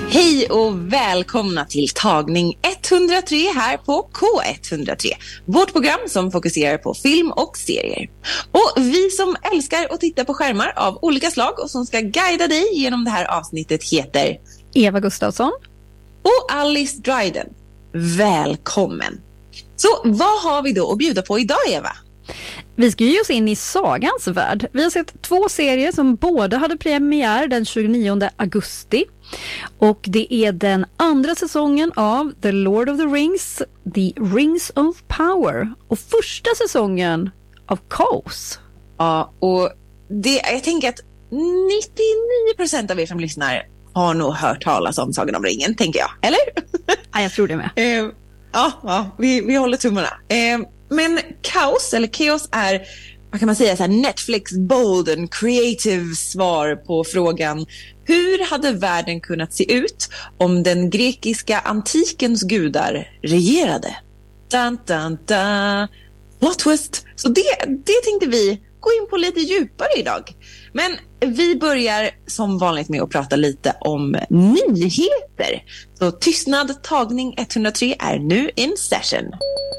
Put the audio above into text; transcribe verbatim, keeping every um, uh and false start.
Hej och välkomna till tagning etthundratre här på K etthundratre. Vårt program som fokuserar på film och serier. Och vi som älskar att titta på skärmar av olika slag och som ska guida dig genom det här avsnittet heter Eva Gustafsson och Alice Dryden. Välkommen! Så vad har vi då att bjuda på idag, Eva? Vi ska ge oss in i sagans värld. Vi har sett två serier som båda hade premiär den tjugonionde augusti. Och det är den andra säsongen av The Lord of the Rings, The Rings of Power. Och första säsongen av Kaos. Ja, och det, jag tänker att nittionio procent av er som lyssnar har nog hört talas om Sagan om ringen, tänker jag. Eller? Ja, jag tror det med. Eh, ja, ja vi, vi håller tummarna. Eh, men Kaos, eller Chaos, är, vad kan man säga, så här Netflix bold and creative svar på frågan: hur hade världen kunnat se ut om den grekiska antikens gudar regerade? Dun, dun, dun. Plot twist. Så det, det tänkte vi gå in på lite djupare idag. Men vi börjar som vanligt med att prata lite om nyheter. Så tystnad tagning etthundratre är nu in session.